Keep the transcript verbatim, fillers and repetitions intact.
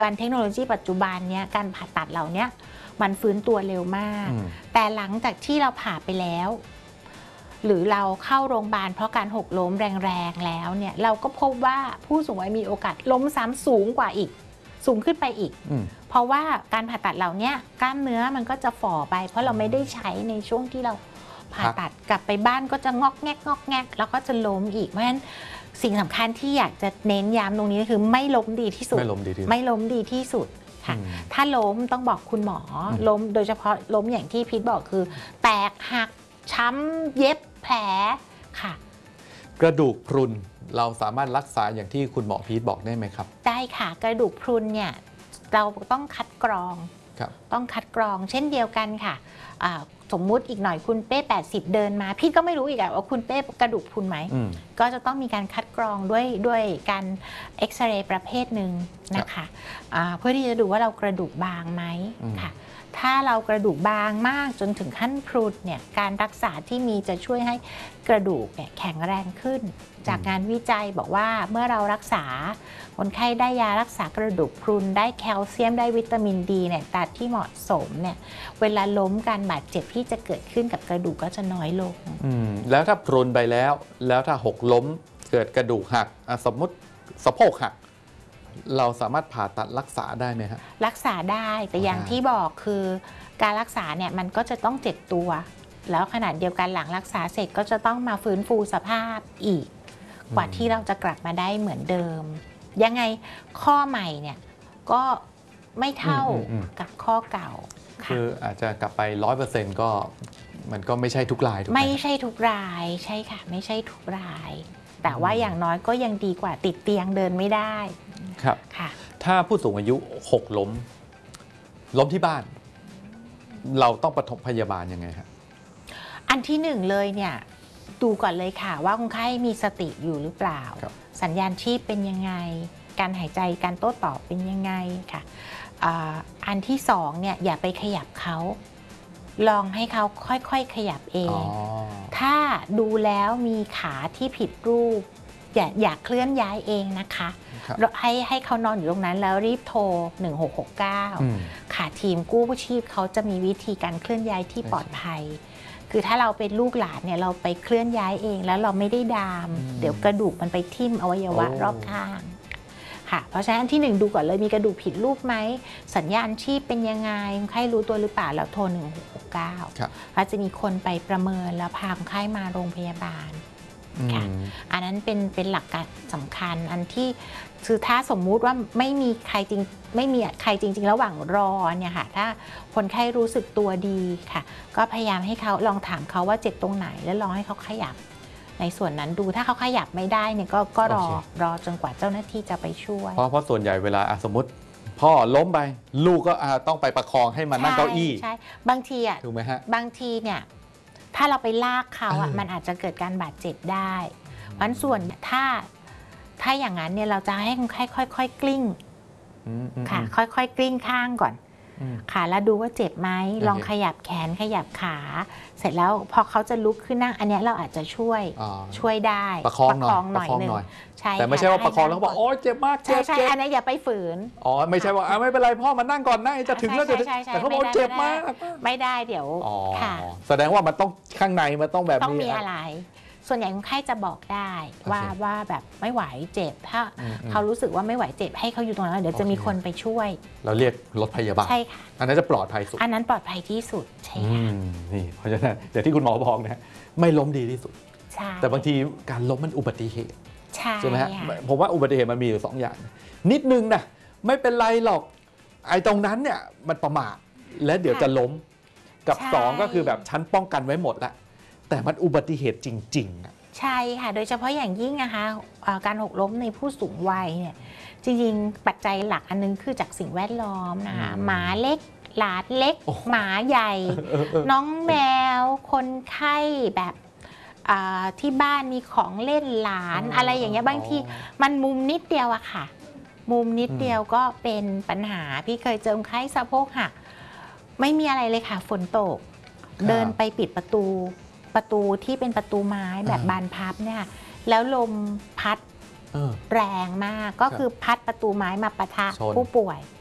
การเทคโนโลยีปัจจุบันเนี้ยการผ่าตัดเหล่านี้มันฟื้นตัวเร็วมากแต่หลังจากที่เราผ่าไปแล้วหรือเราเข้าโรงพยาบาลเพราะการหกล้มแรงๆแล้วเนี่ยเราก็พบว่าผู้สูงวัยมีโอกาสล้มซ้ำสูงกว่าอีกสูงขึ้นไปอีกเพราะว่าการผ่าตัดเหล่านี้กล้ามเนื้อมันก็จะฝ่อไปเพราะเราไม่ได้ใช้ในช่วงที่เราผ่าตัดกลับไปบ้านก็จะงอกแงกงอกแงกแล้วก็จะล้มอีกเพราะฉะนั้นสิ่งสำคัญที่อยากจะเน้นย้ำตรงนี้ก็คือไม่ล้มดีที่สุดไม่ล้มดีที่ไม่ล้มดีที่สุดค่ะถ้าล้มต้องบอกคุณหมอล้มโดยเฉพาะล้มอย่างที่พีทบอกคือแตกหักช้ำเย็บแผลค่ะกระดูกพรุนเราสามารถรักษาอย่างที่คุณหมอพีทบอกได้ไหมครับได้ค่ะกระดูกพรุนเนี่ยเราต้องคัดกรองต้องคัดกรองเช่นเดียวกันค่ะสมมุติอีกหน่อยคุณเป้แปดสิบเดินมาพี่ก็ไม่รู้อีกว่าคุณเป้กระดูกพรุนไหมก็จะต้องมีการคัดกรองด้วยด้วยการเอ็กซเรย์ประเภทหนึ่งนะคะเพื่อที่จะดูว่าเรากระดูกบางไหมค่ะถ้าเรากระดูกบางมากจนถึงขั้นพรุนเนี่ยการรักษาที่มีจะช่วยให้กระดูกเนี่ยแข็งแรงขึ้นจากงานวิจัยบอกว่าเมื่อเรารักษาคนไข้ได้ยารักษากระดูกพรุนได้แคลเซียมได้วิตามินดีเนี่ยแต่ที่เหมาะสมเนี่ยเวลาล้มการบาดเจ็บที่จะเกิดขึ้นกับกระดูกก็จะน้อยลงแล้วถ้าพรุนไปแล้วแล้วถ้าหกล้มเกิดกระดูกหักสมมติสะโพกหักเราสามารถผ่าตัดรักษาได้ไหมครับรักษาได้แต่อย่างที่บอกคือการรักษาเนี่ยมันก็จะต้องเจ็บตัวแล้วขนาดเดียวกันหลังรักษาเสร็จก็จะต้องมาฟื้นฟูสภาพอีกกว่าที่เราจะกลับมาได้เหมือนเดิมยังไงข้อใหม่เนี่ยก็ไม่เท่ากับข้อเก่าคืออาจจะกลับไปร้อยเปอร์เซ็นต์ก็มันก็ไม่ใช่ทุกรายไม่ใช่ทุกรายใช่ค่ะไม่ใช่ทุกรายแต่ว่าอย่างน้อยก็ยังดีกว่าติดเตียงเดินไม่ได้ครับถ้าผู้สูงอายุหกล้มล้มที่บ้านเราต้องปฐมพยาบาลยังไงครับอันที่หนึ่งเลยเนี่ยดูก่อนเลยค่ะว่าคนไข้มีสติอยู่หรือเปล่าสัญญาณชีพเป็นยังไงการหายใจการโต้ตอบเป็นยังไงค่ะอันที่สองเนี่ยอย่าไปขยับเขาลองให้เขาค่อยๆขยับเองถ้าดูแล้วมีขาที่ผิดรูปอย่าอย่าเคลื่อนย้ายเองนะคะให้ให้เขานอนอยู่ตรงนั้นแล้วรีบโทรหนึ่งหกหกเก้าค่ะทีมกู้ชีพเขาจะมีวิธีการเคลื่อนย้ายที่ปลอดภัยคือถ้าเราเป็นลูกหลานเนี่ยเราไปเคลื่อนย้ายเองแล้วเราไม่ได้ดามเดี๋ยวกระดูกมันไปทิ่มอวัยวะรอบข้างค่ะเพราะฉะนั้นที่หนึ่งดูก่อนเลยมีกระดูกผิดรูปไหมสัญญาณชีพเป็นยังไงคนไข้รู้ตัวหรือเปล่าแล้วโทรหนึ่งหกหกเก้าแล้วจะมีคนไปประเมินแล้วพาคนไข้มาโรงพยาบาลค่ะอันนั้นเป็นเป็นหลักการสำคัญอันที่คือถ้าสมมุติว่าไม่มีใครจริงไม่มีใครจริงๆระหว่างรอเนี่ยค่ะถ้าคนไข้รู้สึกตัวดีค่ะก็พยายามให้เขาลองถามเขาว่าเจ็บตรงไหนแล้วลองให้เขาขยับในส่วนนั้นดูถ้าเขาขยับไม่ได้เนี่ยก็ก็รอรอจนกว่าเจ้าหน้าที่จะไปช่วยเพราะเพราะส่วนใหญ่เวลาสมมติพ่อล้มไปลูกก็ต้องไปประคองให้มันนั่งเก้าอี้ใช่บางทีอ่ะถูกไหมฮะบางทีเนี่ยถ้าเราไปลากเขาอ่ะมันอาจจะเกิดการบาดเจ็บได้เพราะส่วนถ้าถ้าอย่างนั้นเนี่ยเราจะให้คนไข้ค่อยๆกลิ้งค่ะค่อยๆกลิ้งข้างก่อนค่ะแล้วดูว่าเจ็บไหมลองขยับแขนขยับขาเสร็จแล้วพอเขาจะลุกขึ้นนั่งอันนี้เราอาจจะช่วยช่วยได้ประคองหน่อยหนึ่งแต่ไม่ใช่ว่าประคองแล้วบอกโอ๊ยเจ็บมากเจ็บใช่อันนี้อย่าไปฝืนอ๋อไม่ใช่ว่าไม่เป็นไรพ่อมานั่งก่อนนั่งจะถึงแล้วจะแต่เขาบอกเจ็บมากไม่ได้เดี๋ยวค่ะแสดงว่ามันต้องข้างในมันต้องแบบต้องมีอะไรส่วนใหญ่คนไข้จะบอกได้ว่าว่าแบบไม่ไหวเจ็บถ้าเขารู้สึกว่าไม่ไหวเจ็บให้เขาอยู่ตรงนั้นเดี๋ยวจะมีคนไปช่วยเราเรียกรถพยาบาลใช่ค่ะอันนั้นจะปลอดภัยสุดอันนั้นปลอดภัยที่สุดใช่ค่ะนี่เพราะฉะนั้นอย่างที่คุณหมอบอกนะไม่ล้มดีที่สุดแต่บางทีการล้มมันอุบัติเหตุใช่ไหมฮะผมว่าอุบัติเหตุมันมีอยู่สองอย่างนิดนึงนะไม่เป็นไรหรอกไอ้ตรงนั้นเนี่ยมันประมาทและเดี๋ยวจะล้มกับสองก็คือแบบฉันป้องกันไว้หมดแล้วแต่มันอุบัติเหตุจริงๆอ่ะใช่ค่ะโดยเฉพาะอย่างยิ่งนะคะการหกล้มในผู้สูงวัยเนี่ยจริงๆปัจจัยหลักอันนึงคือจากสิ่งแวดล้อมนะคะหมาเล็กหลานเล็กหมาใหญ่น้องแมวคนไข้แบบที่บ้านมีของเล่นหลานอะไรอย่างเงี้ยบางทีมันมุมนิดเดียวอะค่ะมุมนิดเดียวก็เป็นปัญหาพี่เคยเจอคนไข้สะโพกหักไม่มีอะไรเลยค่ะฝนตกเดินไปปิดประตูประตูที่เป็นประตูไม้แบบบานพับเนี่ยแล้วลมพัดเออแรงมากก็ครับคือพัดประตูไม้มาปะทะชนผู้ป่วย